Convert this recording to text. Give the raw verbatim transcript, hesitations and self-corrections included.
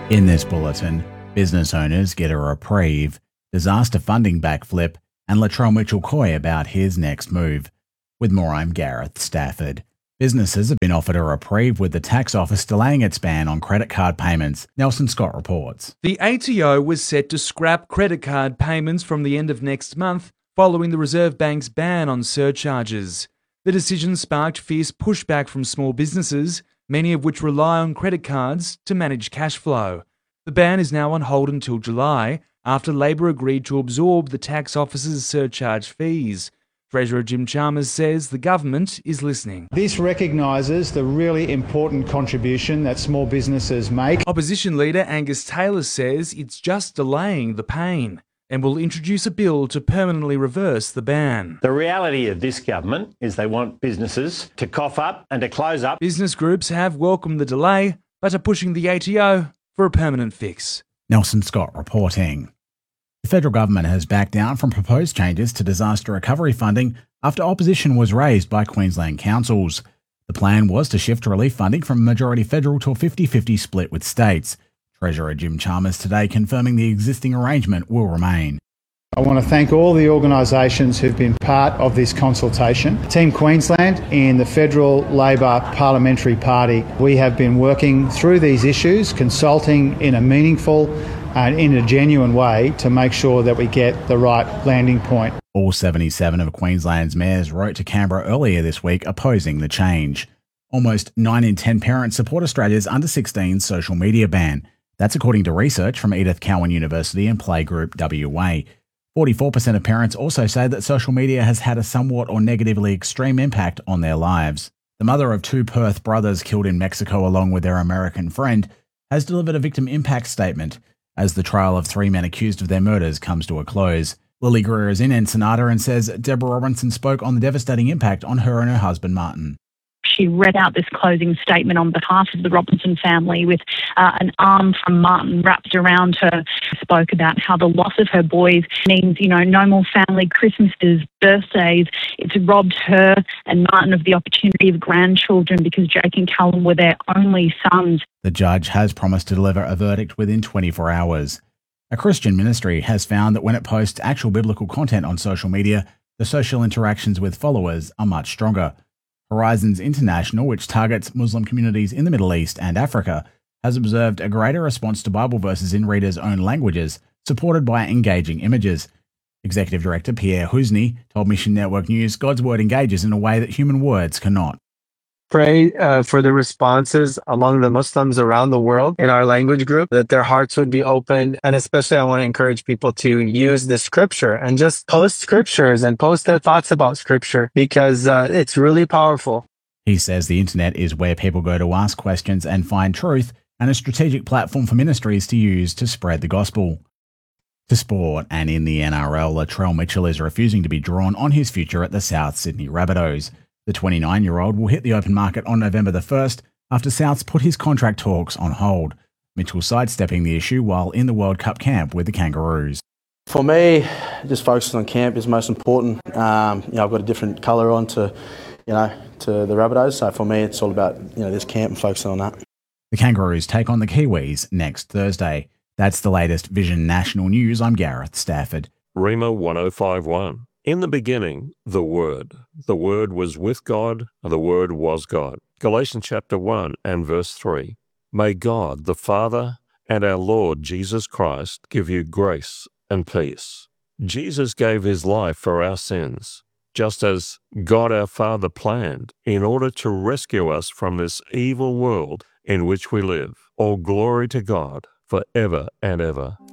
In this bulletin, business owners get a reprieve, disaster funding backflip, and Latrell Mitchell-Coy about his next move. With more, I'm Gareth Stafford. Businesses have been offered a reprieve with the tax office delaying its ban on credit card payments, Nelson Scott reports. The A T O was set to scrap credit card payments from the end of next month following the Reserve Bank's ban on surcharges. The decision sparked fierce pushback from small businesses, many of which rely on credit cards to manage cash flow. The ban is now on hold until July, after Labor agreed to absorb the tax office's surcharge fees. Treasurer Jim Chalmers says the government is listening. This recognises the really important contribution that small businesses make. Opposition leader Angus Taylor says it's just delaying the pain and will introduce a bill to permanently reverse the ban. The reality of this government is they want businesses to cough up and to close up. Business groups have welcomed the delay, but are pushing the A T O for a permanent fix. Nelson Scott reporting. The federal government has backed down from proposed changes to disaster recovery funding after opposition was raised by Queensland councils. The plan was to shift relief funding from a majority federal to a fifty-fifty split with states. Treasurer Jim Chalmers today confirming the existing arrangement will remain. I want to thank all the organisations who've been part of this consultation. Team Queensland and the Federal Labor Parliamentary Party, we have been working through these issues, consulting in a meaningful and in a genuine way to make sure that we get the right landing point. All seventy-seven of Queensland's mayors wrote to Canberra earlier this week opposing the change. Almost nine in ten parents support Australia's under sixteen social media ban. That's according to research from Edith Cowan University and Playgroup W A. forty-four percent of parents also say that social media has had a somewhat or negatively extreme impact on their lives. The mother of two Perth brothers killed in Mexico along with their American friend has delivered a victim impact statement as the trial of three men accused of their murders comes to a close. Lily Greer is in Ensenada and says Deborah Robinson spoke on the devastating impact on her and her husband Martin. She read out this closing statement on behalf of the Robinson family with uh, an arm from Martin wrapped around her. Spoke about how the loss of her boys means, you know, no more family Christmases, birthdays. It's robbed her and Martin of the opportunity of grandchildren because Jake and Callum were their only sons. The judge has promised to deliver a verdict within twenty-four hours. A Christian ministry has found that when it posts actual biblical content on social media, the social interactions with followers are much stronger. Horizons International, which targets Muslim communities in the Middle East and Africa, has observed a greater response to Bible verses in readers' own languages, supported by engaging images. Executive Director Pierre Husny told Mission Network News God's Word engages in a way that human words cannot. Pray uh, for the responses among the Muslims around the world in our language group, that their hearts would be open. And especially I want to encourage people to use the scripture and just post scriptures and post their thoughts about scripture because uh, it's really powerful. He says the internet is where people go to ask questions and find truth and a strategic platform for ministries to use to spread the gospel. To sport, and in the N R L, Latrell Mitchell is refusing to be drawn on his future at the South Sydney Rabbitohs. The twenty-nine-year-old will hit the open market on November the first after Souths put his contract talks on hold. Mitchell sidestepping the issue while in the World Cup camp with the Kangaroos. For me, just focusing on camp is most important. Um, you know, I've got a different colour on to, you know, to the Rabbitohs, so for me it's all about, you know, this camp and focusing on that. The Kangaroos take on the Kiwis next Thursday. That's the latest Vision National News. I'm Gareth Stafford. Rima one oh five one. In the beginning, the Word. The Word was with God, and the Word was God. Galatians chapter one and verse three. May God, the Father, and our Lord Jesus Christ give you grace and peace. Jesus gave his life for our sins, just as God our Father planned, in order to rescue us from this evil world in which we live. All glory to God forever and ever.